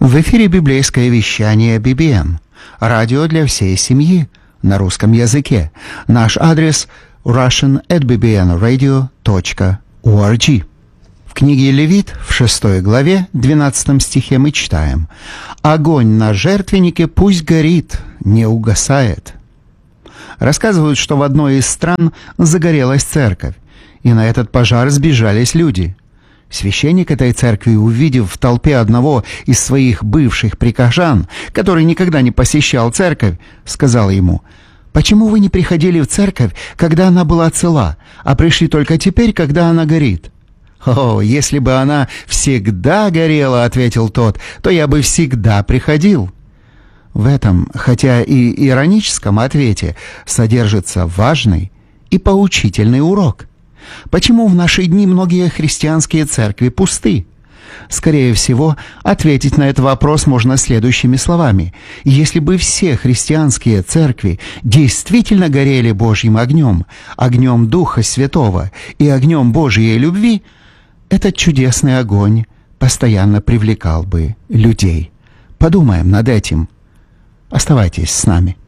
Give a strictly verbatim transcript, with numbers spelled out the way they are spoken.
В эфире библейское вещание би би эм. Радио для всей семьи на русском языке. Наш адрес russian at b b n radio dot org. В книге Левит в шестой главе, двенадцатом стихе мы читаем: «Огонь на жертвеннике пусть горит, не угасает». Рассказывают, что в одной из стран загорелась церковь, и на этот пожар сбежались люди. Священник этой церкви, увидев в толпе одного из своих бывших прихожан, который никогда не посещал церковь, сказал ему: «Почему вы не приходили в церковь, когда она была цела, а пришли только теперь, когда она горит?» «О, если бы она всегда горела, — ответил тот, — то я бы всегда приходил». В этом, хотя и ироническом ответе, содержится важный и поучительный урок. Почему в наши дни многие христианские церкви пусты? Скорее всего, ответить на этот вопрос можно следующими словами: если бы все христианские церкви действительно горели Божьим огнем, огнем Духа Святого и огнем Божьей любви, этот чудесный огонь постоянно привлекал бы людей. Подумаем над этим. Оставайтесь с нами.